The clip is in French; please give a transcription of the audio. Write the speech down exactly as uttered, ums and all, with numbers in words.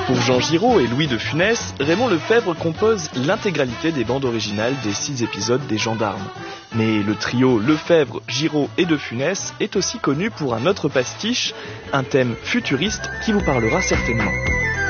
Pour Jean Giraud et Louis de Funès, Raymond Lefebvre compose l'intégralité des bandes originales des six épisodes des Gendarmes. Mais le trio Lefebvre, Giraud et de Funès est aussi connu pour un autre pastiche, un thème futuriste qui vous parlera certainement.